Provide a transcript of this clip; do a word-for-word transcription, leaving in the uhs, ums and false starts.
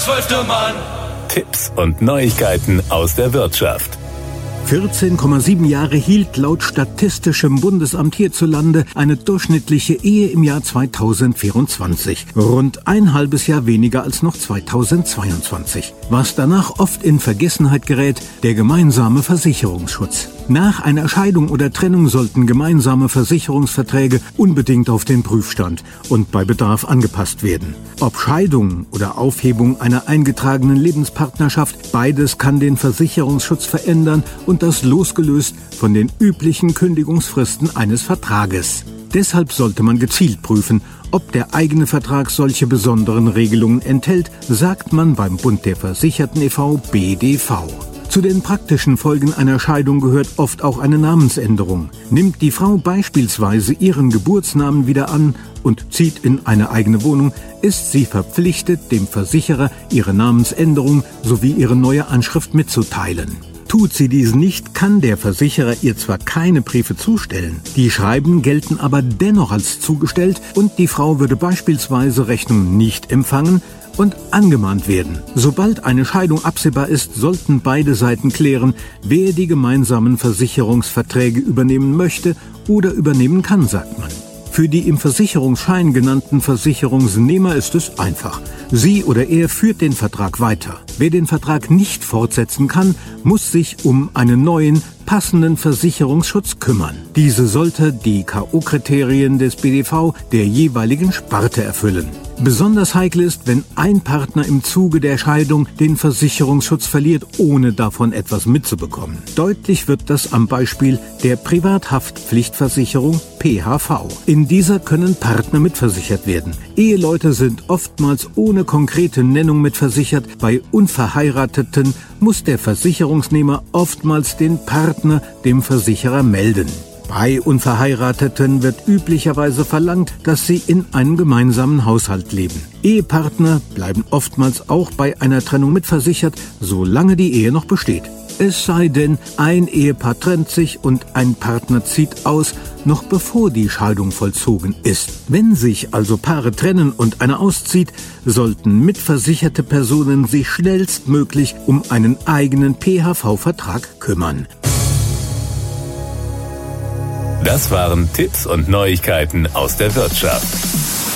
zwölfte Mann. Tipps und Neuigkeiten aus der Wirtschaft. vierzehn Komma sieben Jahre hielt laut Statistischem Bundesamt hierzulande eine durchschnittliche Ehe im Jahr zweitausendvierundzwanzig. Rund ein halbes Jahr weniger als noch zweitausendzweiundzwanzig. Was danach oft in Vergessenheit gerät, der gemeinsame Versicherungsschutz. Nach einer Scheidung oder Trennung sollten gemeinsame Versicherungsverträge unbedingt auf den Prüfstand und bei Bedarf angepasst werden. Ob Scheidung oder Aufhebung einer eingetragenen Lebenspartnerschaft, beides kann den Versicherungsschutz verändern und das losgelöst von den üblichen Kündigungsfristen eines Vertrages. Deshalb sollte man gezielt prüfen, ob der eigene Vertrag solche besonderen Regelungen enthält, sagt man beim Bund der Versicherten e V B D V. Zu den praktischen Folgen einer Scheidung gehört oft auch eine Namensänderung. Nimmt die Frau beispielsweise ihren Geburtsnamen wieder an und zieht in eine eigene Wohnung, ist sie verpflichtet, dem Versicherer ihre Namensänderung sowie ihre neue Anschrift mitzuteilen. Tut sie dies nicht, kann der Versicherer ihr zwar keine Briefe zustellen, die Schreiben gelten aber dennoch als zugestellt und die Frau würde beispielsweise Rechnungen nicht empfangen und angemahnt werden. Sobald eine Scheidung absehbar ist, sollten beide Seiten klären, wer die gemeinsamen Versicherungsverträge übernehmen möchte oder übernehmen kann, sagt man. Für die im Versicherungsschein genannten Versicherungsnehmer ist es einfach. Sie oder er führt den Vertrag weiter. Wer den Vertrag nicht fortsetzen kann, muss sich um einen neuen, passenden Versicherungsschutz kümmern. Diese sollte die K O-Kriterien des B D V der jeweiligen Sparte erfüllen. Besonders heikel ist, wenn ein Partner im Zuge der Scheidung den Versicherungsschutz verliert, ohne davon etwas mitzubekommen. Deutlich wird das am Beispiel der Privathaftpflichtversicherung P H V. In dieser können Partner mitversichert werden. Eheleute sind oftmals ohne konkrete Nennung mitversichert. Bei Unverheirateten muss der Versicherungsnehmer oftmals den Partner dem Versicherer melden. Bei Unverheirateten wird üblicherweise verlangt, dass sie in einem gemeinsamen Haushalt leben. Ehepartner bleiben oftmals auch bei einer Trennung mitversichert, solange die Ehe noch besteht. Es sei denn, ein Ehepaar trennt sich und ein Partner zieht aus, noch bevor die Scheidung vollzogen ist. Wenn sich also Paare trennen und einer auszieht, sollten mitversicherte Personen sich schnellstmöglich um einen eigenen P H V-Vertrag kümmern. Das waren Tipps und Neuigkeiten aus der Wirtschaft.